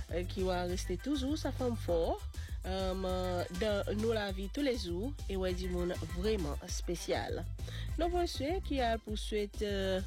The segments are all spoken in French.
qui va rester toujours sa femme fort dans nous la vie tous les jours et ouais du monde vraiment spécial. Nous pensons qui a pour souhaiter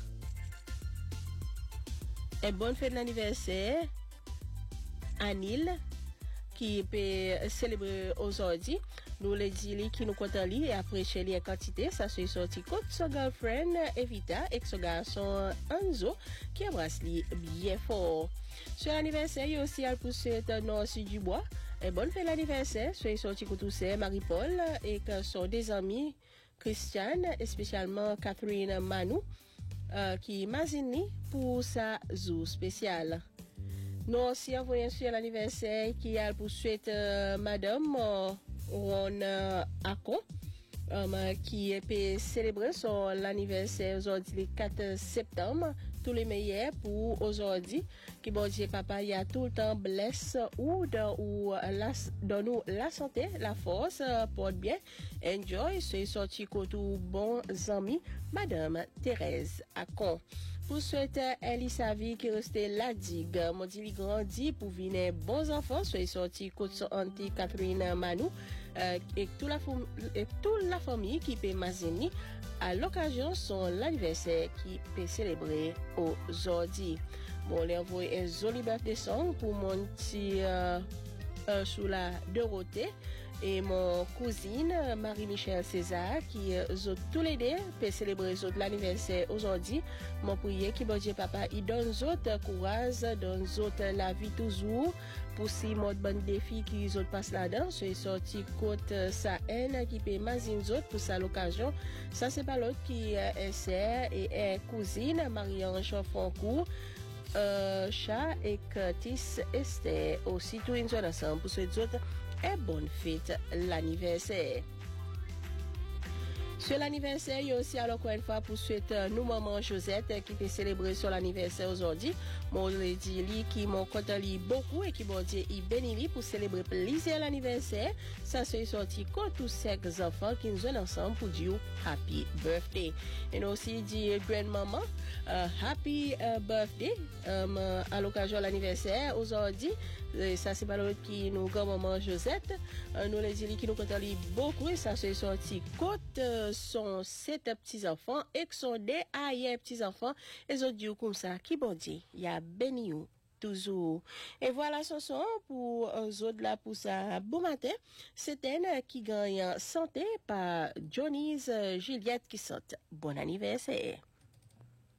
une bonne fête d'anniversaire à Nil qui peut célébrer aujourd'hui. Nous les dit qui nous compte li et après chez lui en quantité, ça se sorti contre son girlfriend Evita et son garçon Anzo qui embrasse lui bien fort. Sur l'anniversaire, il y a aussi à pousser dans Sud du Bois. Et bonne fête l'anniversaire, soyez sorti contre tous Marie-Paul et que sont des amis Christiane et spécialement Catherine Manou qui mazini pour sa jour spéciale. Nous aussi envoyons sur l'anniversaire qui a pour souhaiter Madame Ron Akon qui est célébrer son anniversaire aujourd'hui le 4 septembre. Tous les meilleurs pour aujourd'hui. Qui bon Dieu papa y a tout le temps blesse ou dans nous la santé, la force, porte bien. Enjoy, c'est sorti côté bons amis Madame Thérèse Akon. Pour souhaiter Elisa vie qui restait la digue, mon dit grandi pour venir bons enfants, soyez sorti côté son auntie Catherine Manou et toute la famille qui peut mazini à l'occasion son l'anniversaire qui peut célébrer aujourd'hui. Bon, les envoyer un joli birthday song pour mon petit sous la Dorothée et mon cousine Marie-Michel César qui tous les deux peut célébrer l'anniversaire aujourd'hui. Mon prière qui bon Dieu papa il donne autres courage, donne autres la vie toujours pour si mode bon défi qui autres passe là-dedans, c'est sorti côte sa haine qui peut mazine autres pour sa l'occasion. Ça c'est pas l'autre qui est sœur et est cousine Marie-Ange Foncourt. Chat et Curtis Esther aussi tout une zone ensemble pour ces autres et bonne fête l'anniversaire. Sur l'anniversaire, il y a aussi alors encore une fois pour souhaiter nous maman Josette qui peut célébrer son anniversaire aujourd'hui. Mon dit lui qui m'ont content beaucoup et qui bon Dieu il bénit pour célébrer plaisir l'anniversaire. Ça se sorti quand tous ces enfants qui nous sont ensemble pour dire happy birthday. Et nous aussi dit grand-maman happy birthday à l'occasion de l'anniversaire aujourd'hui. Ça c'est pas l'autre qui nous grand-maman Josette. Nous les dit qui nous content beaucoup et ça se sorti quand sont 7 petits-enfants et que sont des aïeux petits-enfants et ils ont dit comme ça qui bon Dieu il y a béni toujours. Et voilà ce son pour eux autres là pour ça bon matin. C'est elle qui gagne santé par Johnny's Juliette qui saute. Bon anniversaire.